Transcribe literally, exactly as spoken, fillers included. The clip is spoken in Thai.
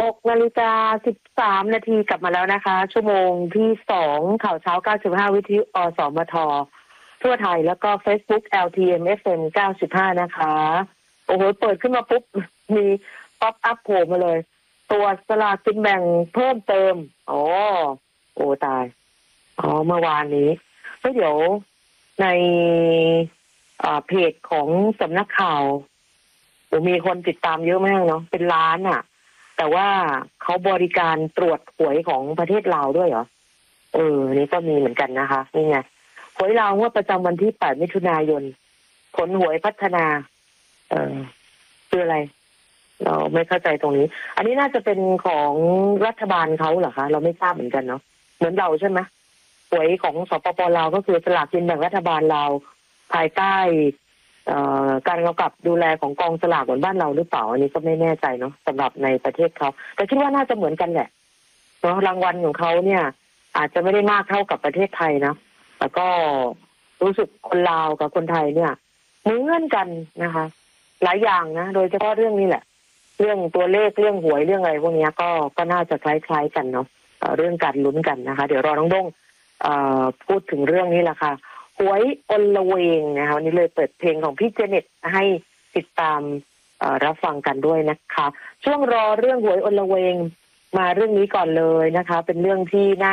หกนาฬิกาสิบสามนาทีกลับมาแล้วนะคะชั่วโมงที่สองข่าวเช้าเก้าสิบห้าวิทยุอสมททั่วไทยแล้วก็ Facebook แอล ที เอ็ม เอฟ เอ็ม เก้าสิบห้านะคะโอ้โหเปิดขึ้นมาปุ๊บมีป๊อปอัพโผล่มาเลยตัวสลากกินแบ่งเพิ่มเติมอ๋อโอ้ตายอ๋อเมื่อวานนี้ก็เดี๋ยวในเพจของสำนักข่าวมีคนติดตามเยอะมากเนาะเป็นล้านอ่ะแต่ว่าเขาบริการตรวจหวยของประเทศลาวด้วยเหรอเออนี่ก็มีเหมือนกันนะคะนี่ไงหวยลาวว่าประจำวันที่แปดมิถุนายนผลหวยพัฒนาเออคืออะไรเราไม่เข้าใจตรงนี้อันนี้น่าจะเป็นของรัฐบาลเขาเหรอคะเราไม่ทราบเหมือนกันเนาะเหมือนเราใช่ไหมหวยของสปป.ลาวก็คือสลากกินแบ่งรัฐบาลลาวภายใต้การกำกับดูแลของกองสลากเหมือนบ้านเราหรือเปล่าอันนี้ก็ไม่แน่ใจเนาะสำหรับในประเทศเขาแต่คิดว่าน่าจะเหมือนกันแหละเนาะรางวัลของเขาเนี่ยอาจจะไม่ได้มากเท่ากับประเทศไทยนะแต่ก็รู้สึกคนลาวกับคนไทยเนี่ยเหมือนกันนะคะหลายอย่างนะโดยเฉพาะเรื่องนี้แหละเรื่องตัวเลขเรื่องหวยเรื่องอะไรพวกนี้ก็ก็น่าจะคล้ายๆกันเนาะเรื่องการลุ้นกันนะคะเดี๋ยวรอน้องด้งพูดถึงเรื่องนี้แหละค่ะหวยอลเวงนะคะวันนี้เลยเปิดเพลงของพี่เจเน็ตให้ติดตามรับฟังกันด้วยนะคะช่วงรอเรื่องหวยอลเวงมาเรื่องนี้ก่อนเลยนะคะเป็นเรื่องที่น่า